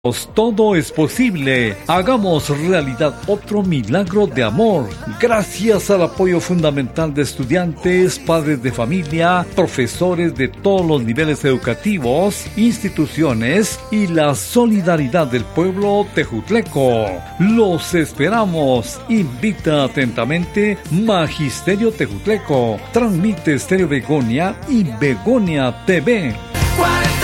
Todo es posible. Hagamos realidad otro milagro de amor. Gracias al apoyo fundamental de estudiantes, padres de familia, profesores de todos los niveles educativos, instituciones y la solidaridad del pueblo tejutleco. Los esperamos. Invita atentamente Magisterio Tejutleco. Transmite Estéreo Begonia y Begonia TV.